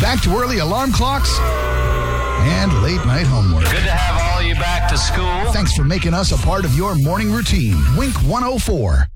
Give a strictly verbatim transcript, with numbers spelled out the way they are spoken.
back to early alarm clocks and late night homework. Good to have all of you back to school. Thanks for making us a part of your morning routine. Wink one oh four.